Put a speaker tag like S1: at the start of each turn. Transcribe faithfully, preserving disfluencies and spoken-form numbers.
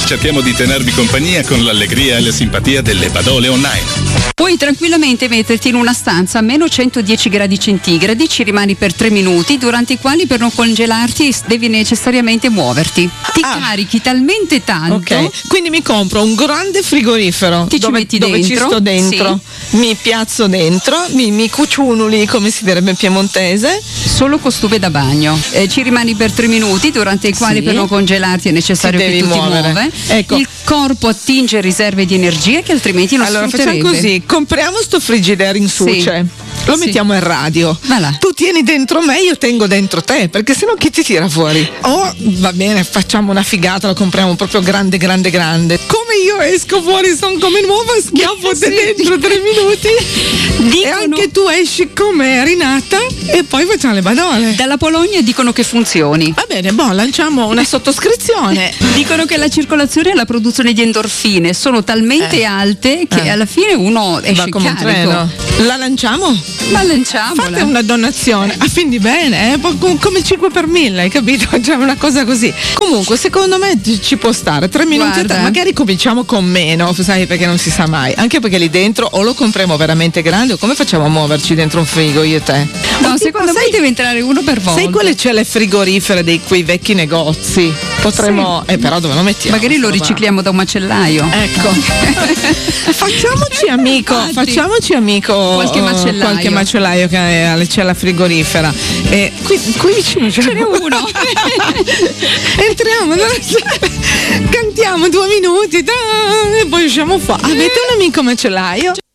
S1: cerchiamo di tenervi compagnia con l'allegria e la simpatia delle Badole Online.
S2: Puoi tranquillamente metterti in una stanza a meno centodieci gradi centigradi, ci rimani per tre minuti, durante i quali per non congelarti devi necessariamente muoverti. Ti
S3: Ah.
S2: carichi talmente tanto.
S3: Ok, quindi mi compro un grande frigorifero
S2: Ti ci
S3: dove,
S2: metti
S3: dove
S2: dentro,
S3: ci sto dentro, mi piazzo dentro, mi, mi cuciunuli, come si direbbe in piemontese.
S2: Solo costume da bagno. Eh, ci rimani per tre minuti, durante i quali
S3: Sì.
S2: per non congelarti è necessario
S3: Ti
S2: che
S3: devi
S2: tu
S3: muovere.
S2: ti muove.
S3: Ecco.
S2: Il corpo attinge riserve di energia che altrimenti non
S3: Allora facciamo
S2: sfrutterebbe.
S3: così, compriamo sto frigidaire in suce, lo
S2: Sì.
S3: mettiamo in radio,
S2: Va là.
S3: tu tieni dentro me, io tengo dentro te, perché sennò chi ti tira fuori? O va bene, facciamo una figata, lo compriamo proprio grande grande grande, come io esco fuori sono come nuova, schiaffo
S2: Sì.
S3: dentro tre minuti e
S2: Dicono-
S3: anche tu esci come rinata e poi facciamo le badole.
S2: Dalla Polonia dicono che funzioni.
S3: Va bene, boh, lanciamo una sottoscrizione.
S2: Dicono che la circolazione e la produzione di endorfine sono talmente
S3: Eh.
S2: alte che
S3: Eh.
S2: alla fine uno esce
S3: Va come un
S2: carico.
S3: treno. La lanciamo?
S2: Ma lanciamola.
S3: Fate una donazione a fin di bene, eh? po- com- come cinque per mille, hai capito? Cioè una cosa così. Comunque, secondo me ci- ci può stare tre minuti,
S2: Guarda.
S3: a te- magari cominciamo con meno, sai, perché non si sa mai. Anche perché lì dentro o lo compriamo veramente grande o come facciamo a muoverci dentro un frigo io e te?
S2: No,
S3: O tipo,
S2: secondo me
S3: sai-
S2: deve entrare uno per volta.
S3: Sai quelle celle frigorifere dei quei vecchi negozi? Potremmo. Eh, però dove lo mettiamo?
S2: Magari lo
S3: sta roba?
S2: ricicliamo da un macellaio.
S3: Ecco, facciamoci amico,
S2: Infatti.
S3: facciamoci amico
S2: Qualche
S3: eh,
S2: macellaio.
S3: qualche macellaio che ha la cella frigorifera. E qui, qui vicino ce
S2: Ce n'è uno.
S3: Entriamo, allora, cantiamo due minuti da- e poi usciamo fuori. Avete un amico macellaio?